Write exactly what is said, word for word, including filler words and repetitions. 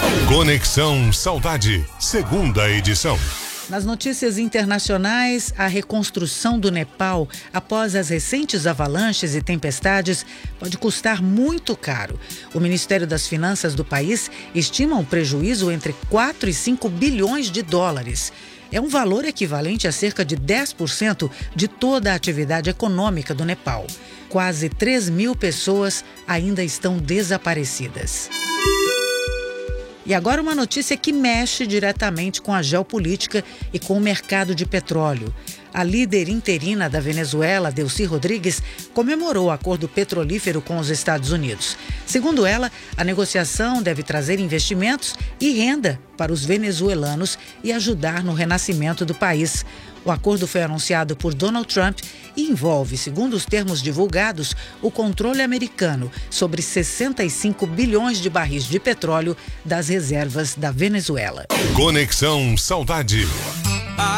Conexão Saudade, segunda edição. Nas notícias internacionais, a reconstrução do Nepal após as recentes avalanches e tempestades pode custar muito caro. O Ministério das Finanças do país estima um prejuízo entre quatro e cinco bilhões de dólares. É um valor equivalente a cerca de dez por cento de toda a atividade econômica do Nepal. Quase três mil pessoas ainda estão desaparecidas. E agora uma notícia que mexe diretamente com a geopolítica e com o mercado de petróleo. A líder interina da Venezuela, Delcy Rodrigues, comemorou o acordo petrolífero com os Estados Unidos. Segundo ela, a negociação deve trazer investimentos e renda para os venezuelanos e ajudar no renascimento do país. O acordo foi anunciado por Donald Trump e envolve, segundo os termos divulgados, o controle americano sobre sessenta e cinco bilhões de barris de petróleo das reservas da Venezuela. Conexão Saudade.